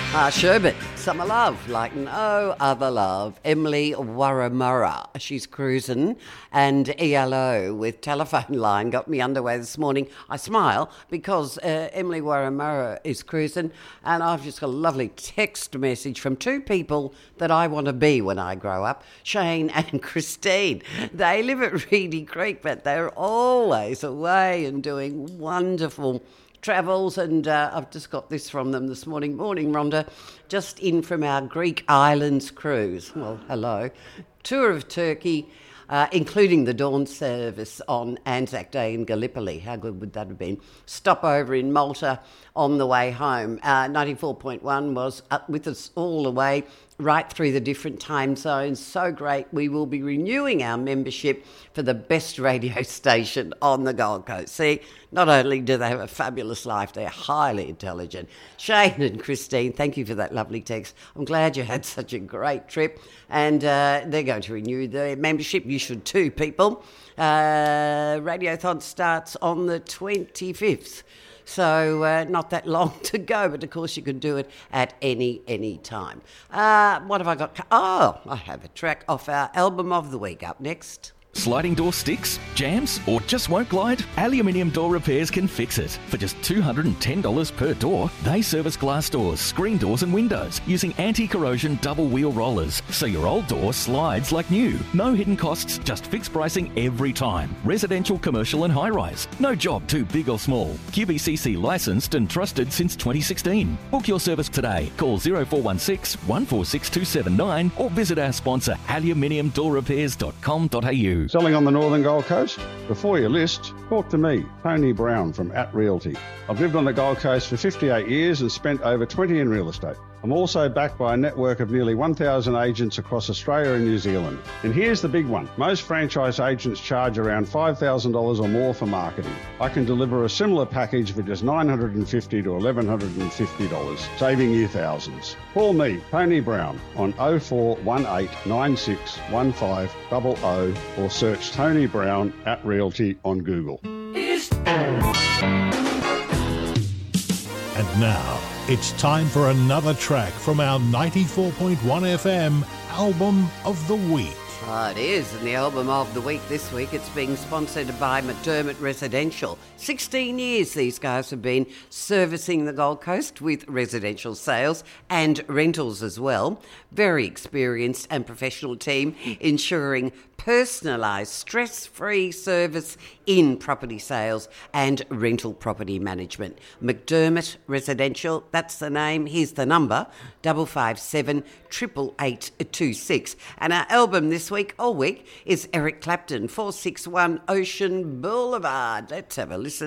Sherbet, Summer Love, like no other love. Emily Warramurra, she's cruising, and ELO with Telephone Line got me underway this morning. I smile because Emily Warramurra is cruising, and I've just got a lovely text message from two people that I want to be when I grow up, Shane and Christine. They live at Reedy Creek, but they're always away and doing wonderful travels, and I've just got this from them this morning. Morning, Rhonda. Just in from our Greek Islands cruise. Well, hello. Tour of Turkey, including the dawn service on Anzac Day in Gallipoli. How good would that have been? Stopover in Malta on the way home. 94.1 was up with us all the way, right through the different time zones. So great. We will be renewing our membership for the best radio station on the Gold Coast. See, not only do they have a fabulous life, they're highly intelligent. Shane and Christine, thank you for that lovely text. I'm glad you had such a great trip, and they're going to renew their membership. You should too, people. Radiothon starts on the 25th. So not that long to go, but of course you can do it at any time. What have I got? Oh, I have a track off our album of the week up next. Sliding door sticks, jams, or just won't glide? Aluminium Door Repairs can fix it. For just $210 per door, they service glass doors, screen doors and windows using anti-corrosion double wheel rollers, so your old door slides like new. No hidden costs, just fixed pricing every time. Residential, commercial and high-rise. No job too big or small. QBCC licensed and trusted since 2016. Book your service today. Call 0416 146 279 or visit our sponsor aluminiumdoorrepairs.com.au. Selling on the Northern Gold Coast? Before you list, talk to me, Tony Brown from At Realty. I've lived on the Gold Coast for 58 years and spent over 20 in real estate. I'm also backed by a network of nearly 1,000 agents across Australia and New Zealand. And here's the big one. Most franchise agents charge around $5,000 or more for marketing. I can deliver a similar package for just $950 to $1,150, saving you thousands. Call me, Tony Brown, on 0418 961500 or search Tony Brown at Realty on Google. And now, it's time for another track from our 94.1 FM Album of the Week. It is, and the album of the week this week, it's being sponsored by McDermott Residential. 16 years these guys have been servicing the Gold Coast with residential sales and rentals as well. Very experienced and professional team, ensuring personalised, stress-free service in property sales and rental property management. McDermott Residential, that's the name. Here's the number, 557 88826. And our album this week, all week, is Eric Clapton, 461 Ocean Boulevard. Let's have a listen.